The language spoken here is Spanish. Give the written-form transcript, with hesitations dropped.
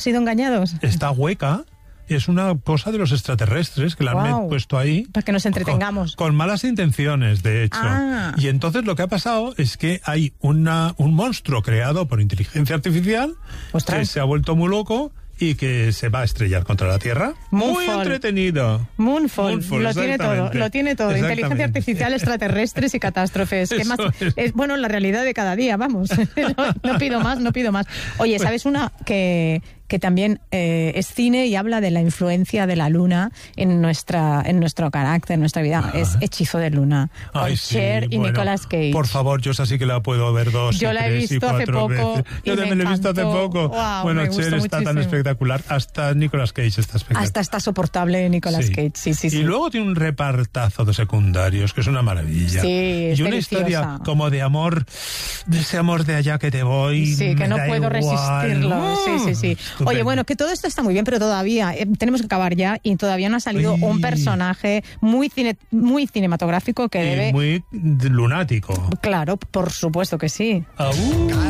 sido engañados. Está hueca. Es una cosa de los extraterrestres que la han puesto ahí. Para que nos entretengamos. Con malas intenciones, de hecho. Y entonces lo que ha pasado es que hay un monstruo creado por inteligencia artificial que se ha vuelto muy loco y que se va a estrellar contra la Tierra. Muy entretenido. Moonfall. Lo tiene todo. Inteligencia artificial, extraterrestres y catástrofes. ¿Qué más? Es bueno, la realidad de cada día, vamos. No pido más. Oye, ¿sabes una que también es cine y habla de la influencia de la luna en nuestro carácter, en nuestra vida? Es Hechizo de Luna. Con Cher y Nicolas Cage. Por favor, yo así que la puedo ver 2 Yo la he visto hace poco. Yo también la he visto hace poco. Bueno, Cher está tan espectacular. Hasta Nicolas Cage está espectacular. Hasta está soportable Nicolas Cage. Sí. Y luego tiene un repartazo de secundarios, que es una maravilla. Sí, y una historia como de amor, de ese amor de allá que te voy. Sí, que no puedo resistirlo. Sí. Oye, bueno, que todo esto está muy bien, pero todavía tenemos que acabar ya y todavía no ha salido un personaje muy cinematográfico que debe... muy lunático. Claro, por supuesto que sí.